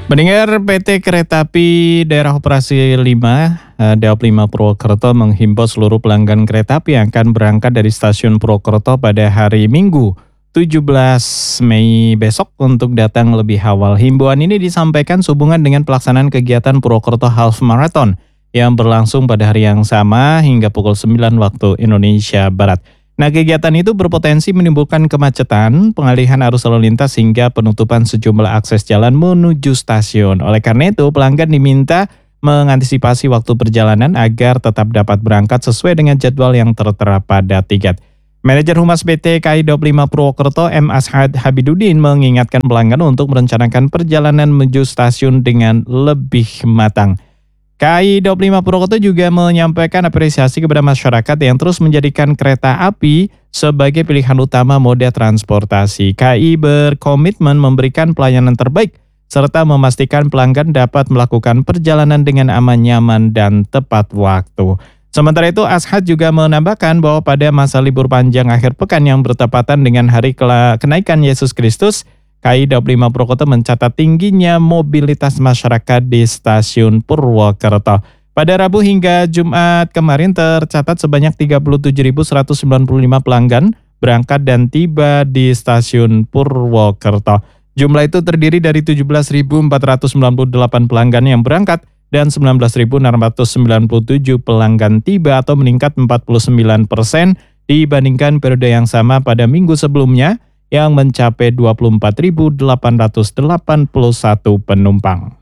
Pendengar, PT Kereta Api Daerah Operasi 5, Daop 5 Purwokerto menghimbau seluruh pelanggan kereta api yang akan berangkat dari stasiun Purwokerto pada hari Minggu 17 Mei besok untuk datang lebih awal. Himbauan ini disampaikan sehubungan dengan pelaksanaan kegiatan Purwokerto Half Marathon yang berlangsung pada hari yang sama hingga pukul 9 waktu Indonesia Barat. Nah, kegiatan itu berpotensi menimbulkan kemacetan, pengalihan arus lalu lintas hingga penutupan sejumlah akses jalan menuju stasiun. Oleh karena itu, pelanggan diminta mengantisipasi waktu perjalanan agar tetap dapat berangkat sesuai dengan jadwal yang tertera pada tiket. Manajer Humas PT KAI Daop 5 Purwokerto M. Ashad Habibudin mengingatkan pelanggan untuk merencanakan perjalanan menuju stasiun dengan lebih matang. KAI Daop 5 Purwokerto juga menyampaikan apresiasi kepada masyarakat yang terus menjadikan kereta api sebagai pilihan utama moda transportasi. KAI berkomitmen memberikan pelayanan terbaik serta memastikan pelanggan dapat melakukan perjalanan dengan aman, nyaman, dan tepat waktu. Sementara itu, Ashad juga menambahkan bahwa pada masa libur panjang akhir pekan yang bertepatan dengan hari kenaikan Yesus Kristus, KAI Daop 5 Purwokerto mencatat tingginya mobilitas masyarakat di stasiun Purwokerto. Pada Rabu hingga Jumat kemarin tercatat sebanyak 37.195 pelanggan berangkat dan tiba di stasiun Purwokerto. Jumlah itu terdiri dari 17.498 pelanggan yang berangkat dan 19.697 pelanggan tiba atau meningkat 49% dibandingkan periode yang sama pada minggu sebelumnya yang mencapai 24.881 penumpang.